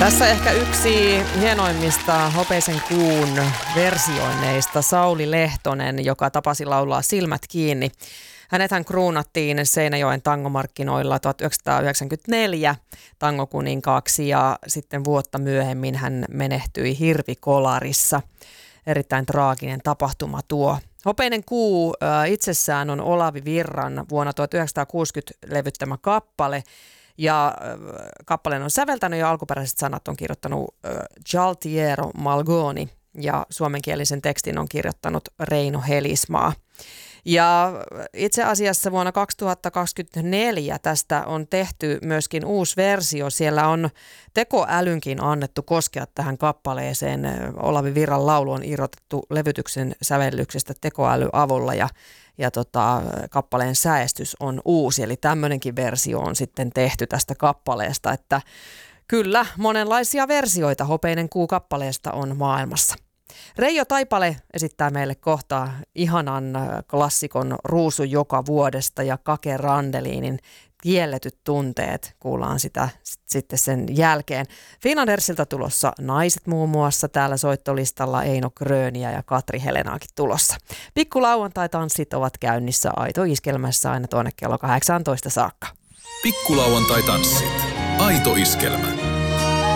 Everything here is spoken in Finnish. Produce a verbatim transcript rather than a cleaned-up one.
Tässä ehkä yksi hienoimmista Hopeisen kuun versioinneista Sauli Lehtonen, joka tapasi laulaa Silmät kiinni. Hänethän kruunattiin Seinäjoen tangomarkkinoilla tuhatyhdeksänsataayhdeksänkymmentäneljä tangokuninkaaksi ja sitten vuotta myöhemmin hän menehtyi hirvikolarissa. Erittäin traaginen tapahtuma tuo. Hopeinen kuu äh, itsessään on Olavi Virran vuonna tuhatyhdeksänsataakuusikymmentä levyttämä kappale. Ja äh, kappaleen on säveltänyt ja alkuperäiset sanat on kirjoittanut äh, Jaltiero Malgoni ja suomenkielisen tekstin on kirjoittanut Reino Helismaa. Ja itse asiassa vuonna kaksituhattakaksikymmentäneljä tästä on tehty myöskin uusi versio. Siellä on tekoälynkin annettu koskea tähän kappaleeseen. Olavi Virran laulu on irrotettu levytyksen sävellyksestä tekoälyn avulla ja, ja tota, kappaleen säestys on uusi. Eli tämmöinenkin versio on sitten tehty tästä kappaleesta, että kyllä monenlaisia versioita Hopeinen kuu kappaleesta on maailmassa. Reijo Taipale esittää meille kohta ihanan klassikon Ruusu joka vuodesta ja Kake Randelinin Kielletyt tunteet. Kuullaan sitä sitten sen jälkeen. Finlandersilta tulossa naiset muun muassa. Täällä soittolistalla Eino Gröniä ja Katri Helenaakin tulossa. Pikkulauantai-tanssit ovat käynnissä Aito Iskelmässä aina tuonne kello kahdeksantoista saakka. Pikkulauantai-tanssit. Aito Iskelmä.